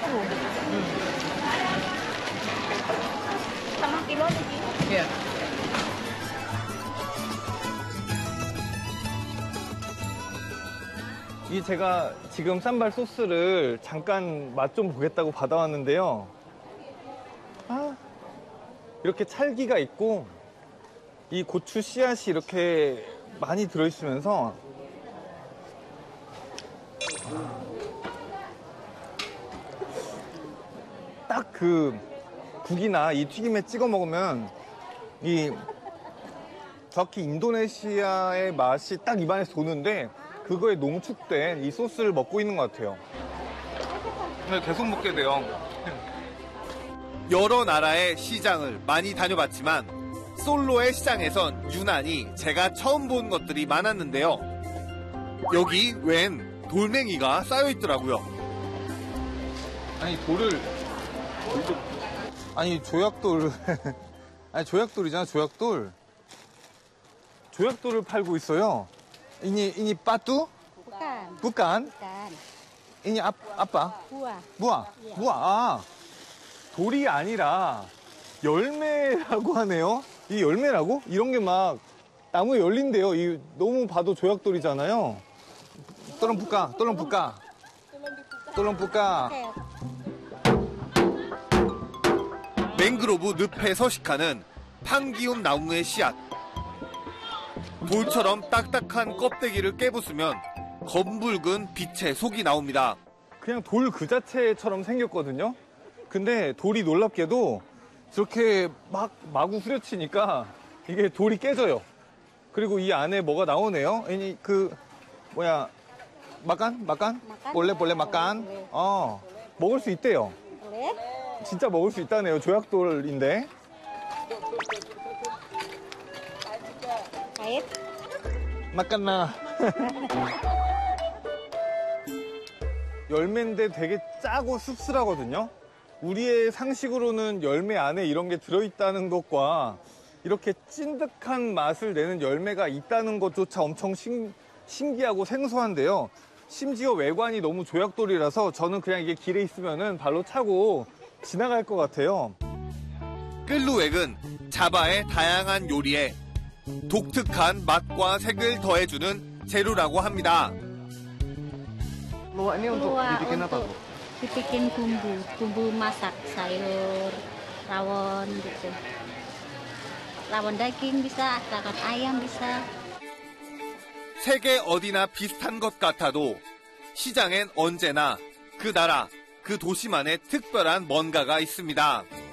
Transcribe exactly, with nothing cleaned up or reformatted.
ribu. Hmm. Setengah kilo nih. Iya. 이 제가 지금 쌈발 소스를 잠깐 맛 좀 보겠다고 받아왔는데요. 아, 이렇게 찰기가 있고 이 고추 씨앗이 이렇게 많이 들어있으면서 딱 그 국이나 이 튀김에 찍어 먹으면 이 정확히 인도네시아의 맛이 딱 입안에서 도는데 그거에 농축된 이 소스를 먹고 있는 것 같아요. 근데 계속 먹게 돼요. 여러 나라의 시장을 많이 다녀봤지만 솔로의 시장에선 유난히 제가 처음 본 것들이 많았는데요. 여기 웬 돌멩이가 쌓여있더라고요. 아니 돌을 아니 조약돌 아니 조약돌이잖아 조약돌 조약돌을 팔고 있어요. Ini ini batu? Bukan. Bukan? Bukan. Ini ap, apa? Buah. 무아. 예. 무아. 아, 돌이 아니라 열매라고 하네요. 이 열매라고? 이런 게 막 나무에 열린대요. 이 너무 봐도 조약돌이잖아요. 또는 부까, 또는 부까, 또는 부까. 맹그로브 늪에 서식하는 판기움 나무의 씨앗. 돌처럼 딱딱한 껍데기를 깨부수면 검붉은 빛의 속이 나옵니다. 그냥 돌 그 자체처럼 생겼거든요. 근데 돌이 놀랍게도 저렇게 막 마구 후려치니까 이게 돌이 깨져요. 그리고 이 안에 뭐가 나오네요. 아니 그 뭐야 마깐? 마깐? 볼레 볼레 마깐? 어 먹을 수 있대요. 진짜 먹을 수 있다네요. 조약돌인데. 마깐나. 열매인데 되게 짜고 씁쓸하거든요. 우리의 상식으로는 열매 안에 이런 게 들어있다는 것과 이렇게 찐득한 맛을 내는 열매가 있다는 것조차 엄청 신, 신기하고 생소한데요. 심지어 외관이 너무 조약돌이라서 저는 그냥 이게 길에 있으면은 발로 차고 지나갈 것 같아요. 끌루웩은 자바의 다양한 요리에 독특한 맛과 색을 더해주는 재료라고 합니다. Luwak ini untuk dibikin apa, Bu? Dibikin bumbu, bumbu masak sayur, rawon gitu. rawon daging bisa, rawon ayam bisa. 세계 어디나 비슷한 것 같아도 시장엔 언제나 그 나라, 그 도시만의 특별한 뭔가가 있습니다.